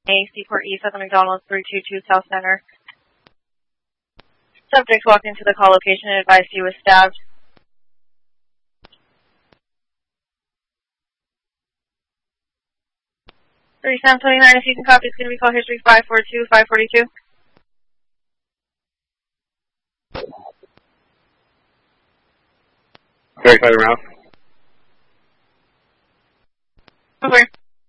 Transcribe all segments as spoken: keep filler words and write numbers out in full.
A, Seaport East at the McDonald's, three two two South Center. Subject walked into the call location and advised he was stabbed. thirty-seven twenty-nine, if you can copy, it's going to be call history five four two, five forty-two. Very excited around. Over.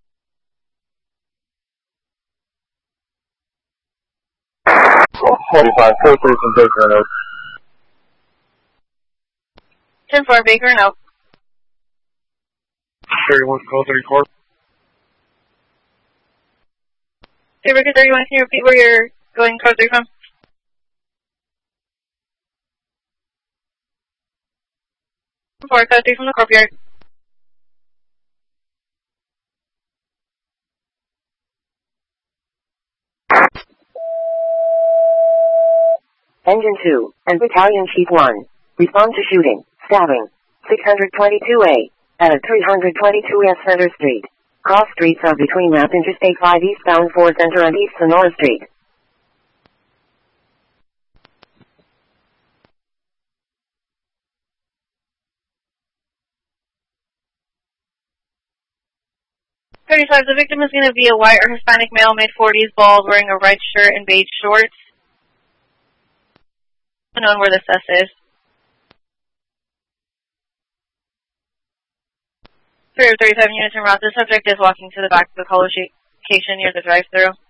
forty-five, four three from Baker and Oak. ten four, Baker and Oak. thirty-one, call thirty-four. Okay, Ricker thirty-one, can you repeat where you're going code three from? four, code three from the courtyard. Engine two, and Battalion Chief one. Respond to shooting, stabbing, six twenty-two A, at three twenty-two West Center Street. Cross streets are between Mass Interstate five eastbound for Center and East Sonora Street. thirty-five, the victim is going to be a white or Hispanic male, mid forties, bald, wearing a red shirt and beige shorts. Unknown where the sus is. three of thirty-seven units en route. The subject is walking to the back of the call location near the drive-thru.